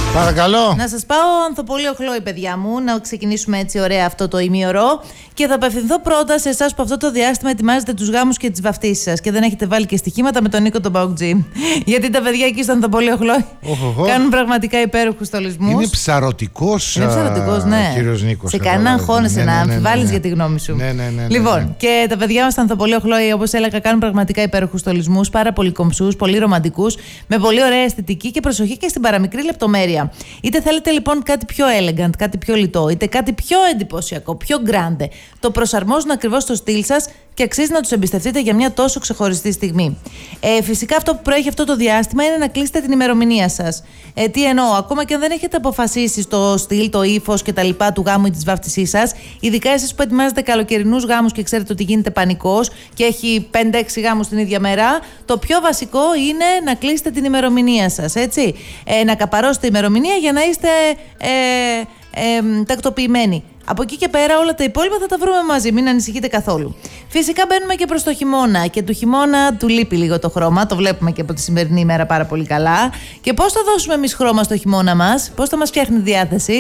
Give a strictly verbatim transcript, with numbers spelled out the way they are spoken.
Παρακαλώ. Να σας πάω ανθοπολείο Χλόη, παιδιά μου, να ξεκινήσουμε έτσι ωραία αυτό το ημίωρο. Και θα απευθυνθώ πρώτα σε εσάς που αυτό το διάστημα ετοιμάζετε τους γάμους και τις βαφτίσεις σας και δεν έχετε βάλει και στοιχήματα με τον Νίκο τον Παουτζή. Γιατί τα παιδιά εκεί στο ανθοπολείο Χλόη κάνουν πραγματικά υπέροχους στολισμούς. Είναι ψαρωτικός, Είναι ψαρωτικός, ναι. κύριος Νίκος. Σε κανέναν χώνεσαι ναι, ναι, να ναι, ναι, αμφιβάλλεις ναι. για τη γνώμη σου. Ναι, ναι, ναι, ναι, λοιπόν, ναι. και τα παιδιά μας στο ανθοπολείο Χλόη, όπως έλεγα, κάνουν πραγματικά υπέροχους στολισμούς, πάρα πολύ κομψούς, πολύ ρομαντικούς, με πολύ ωραία αισθητική και προσοχή και στην παραμικρή λεπτομέρεια. Είτε θέλετε λοιπόν κάτι πιο elegant, κάτι πιο λιτό, είτε κάτι πιο εντυπωσιακό, πιο grande. Το προσαρμόζουν ακριβώς στο στυλ σας και αξίζει να τους εμπιστευτείτε για μια τόσο ξεχωριστή στιγμή. Ε, φυσικά αυτό που προέχει αυτό το διάστημα είναι να κλείσετε την ημερομηνία σας. Ε, τι εννοώ, ακόμα και αν δεν έχετε αποφασίσει στο στυλ, το ύφος και τα λοιπά του γάμου ή της βάφτισής σας, ειδικά εσείς που ετοιμάζετε καλοκαιρινούς γάμους και ξέρετε ότι γίνεται πανικός και έχει πέντε έξι γάμους την ίδια μέρα, το πιο βασικό είναι να κλείσετε την ημερομηνία σας, έτσι. Ε, να καπαρώσετε ημερομηνία για να είστε ε, ε, τακτοποιημένοι. Από εκεί και πέρα όλα τα υπόλοιπα θα τα βρούμε μαζί, μην ανησυχείτε καθόλου. Φυσικά μπαίνουμε και προς το χειμώνα και του χειμώνα του λείπει λίγο το χρώμα, το βλέπουμε και από τη σημερινή ημέρα πάρα πολύ καλά. Και πώς θα δώσουμε εμείς χρώμα στο χειμώνα μας, πώς θα μας φτιάχνει τη διάθεση?